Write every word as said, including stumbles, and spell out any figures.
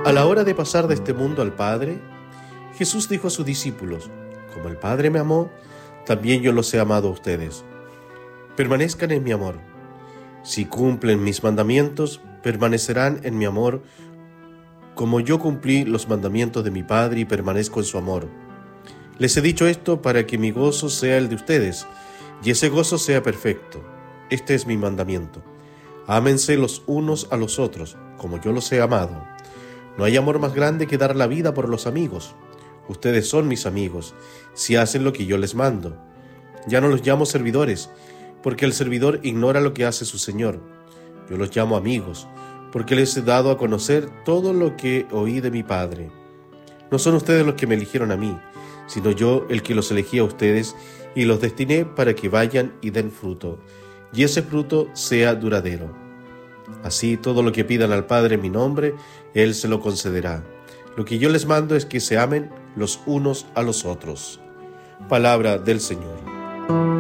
A la hora de pasar de este mundo al Padre, Jesús dijo a sus discípulos: como el Padre me amó, también yo los he amado a ustedes. Permanezcan en mi amor. Si cumplen mis mandamientos, permanecerán en mi amor, como yo cumplí los mandamientos de mi Padre y permanezco en su amor. Les he dicho esto para que mi gozo sea el de ustedes, y ese gozo sea perfecto. Este es mi mandamiento: ámense los unos a los otros, como yo los he amado. No hay amor más grande que dar la vida por los amigos. Ustedes son mis amigos, si hacen lo que yo les mando. Ya no los llamo servidores, porque el servidor ignora lo que hace su Señor. Yo los llamo amigos, porque les he dado a conocer todo lo que oí de mi Padre. No son ustedes los que me eligieron a mí, sino yo el que los elegí a ustedes y los destiné para que vayan y den fruto, y ese fruto sea duradero. Así todo lo que pidan al Padre en mi nombre, Él se lo concederá. Lo que yo les mando es que se amen los unos a los otros. Palabra del Señor.